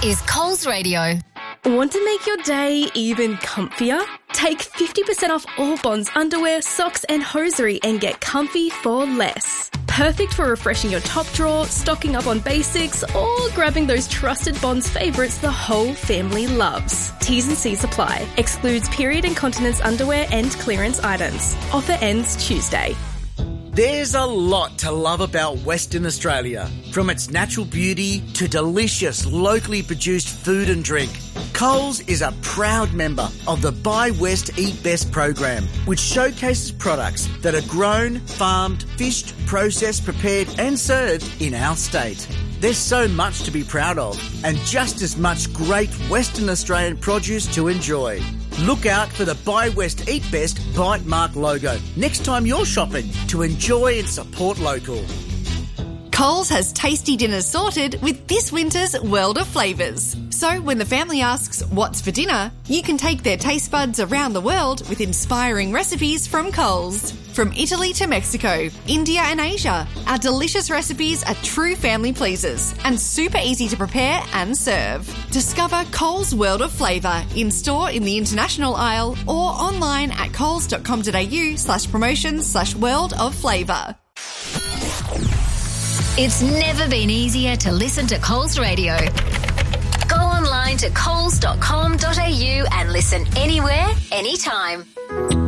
is Coles Radio. Want to make your day even comfier? Take 50% off all Bonds underwear, socks and hosiery and get comfy for less. Perfect for refreshing your top drawer, stocking up on basics, or grabbing those trusted Bonds favourites the whole family loves. T's and C's apply. Excludes period incontinence underwear and clearance items. Offer ends Tuesday. There's a lot to love about Western Australia, from its natural beauty to delicious locally produced food and drink. Coles is a proud member of the Buy West Eat Best program, which showcases products that are grown, farmed, fished, processed, prepared and served in our state. There's so much to be proud of and just as much great Western Australian produce to enjoy. Look out for the Buy West Eat Best bite mark logo next time you're shopping to enjoy and support local. Coles has tasty dinners sorted with this winter's World of Flavours. So when the family asks, what's for dinner, you can take their taste buds around the world with inspiring recipes from Coles. From Italy to Mexico, India and Asia, our delicious recipes are true family pleasers and super easy to prepare and serve. Discover Coles World of Flavour in-store in the international aisle or online at coles.com.au/promotions/world of flavour. It's never been easier to listen to Coles Radio. Go online to coles.com.au and listen anywhere, anytime.